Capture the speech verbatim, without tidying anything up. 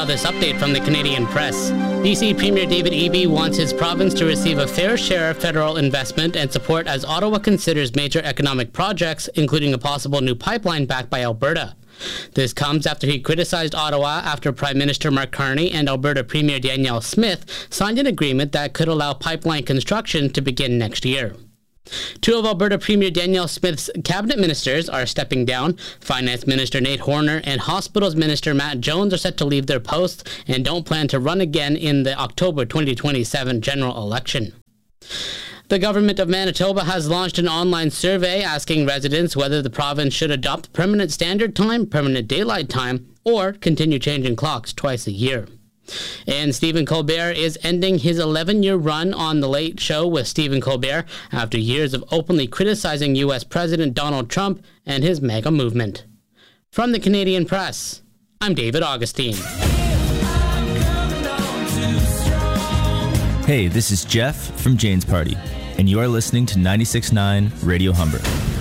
this update from the Canadian Press. B C Premier David Eby wants his province to receive a fair share of federal investment and support as Ottawa considers major economic projects, including a possible new pipeline backed by Alberta. This comes after he criticized Ottawa after Prime Minister Mark Carney and Alberta Premier Danielle Smith signed an agreement that could allow pipeline construction to begin next year. Two of Alberta Premier Danielle Smith's cabinet ministers are stepping down. Finance Minister Nate Horner and Hospitals Minister Matt Jones are set to leave their posts and don't plan to run again in the October twenty twenty-seven general election. The government of Manitoba has launched an online survey asking residents whether the province should adopt permanent standard time, permanent daylight time, or continue changing clocks twice a year. And Stephen Colbert is ending his eleven-year run on The Late Show with Stephen Colbert after years of openly criticizing U S President Donald Trump and his MAGA movement. From the Canadian Press, I'm David Augustine. Hey, this is Jeff from Jane's Party, and you are listening to ninety-six point nine Radio Humber.